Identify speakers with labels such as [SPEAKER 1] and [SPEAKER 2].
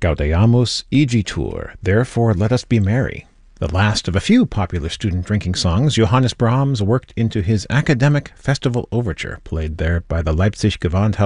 [SPEAKER 1] Gaudeamus Igitur, Therefore Let Us Be Merry, the last of a few popular student drinking songs Johannes Brahms worked into his academic festival overture, played there by the Leipzig Gewandhaus